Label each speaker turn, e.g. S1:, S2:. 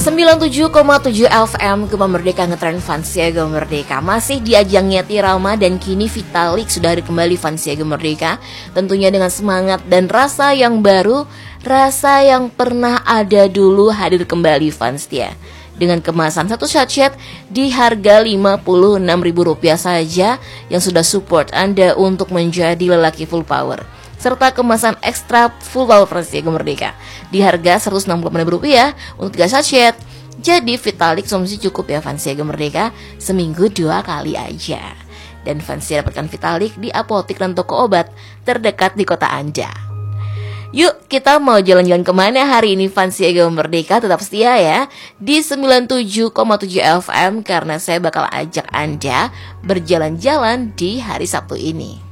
S1: 97,7 FM Gema Merdeka ngetren Fansia Gema Merdeka. Masih di ajang Yati Rama dan kini Vitalik sudah hari kembali Fansia Gema Merdeka. Tentunya dengan semangat dan rasa yang baru, rasa yang pernah ada dulu hadir kembali Fansia. Dengan kemasan satu sachet di harga Rp56.000 saja yang sudah support Anda untuk menjadi lelaki full power. Serta kemasan ekstra full power Fansia Gema Merdeka di harga Rp168.000 untuk 3 sachet. Jadi Vitalik konsumsi cukup ya Fansia Gema Merdeka, seminggu 2 kali aja. Dan Fansia dapatkan Vitalik di apotek dan toko obat terdekat di kota Anda. Yuk kita mau jalan-jalan kemana hari ini Fansia Gema Merdeka? Tetap setia ya di 97,7 FM karena saya bakal ajak Anda berjalan-jalan di hari Sabtu ini.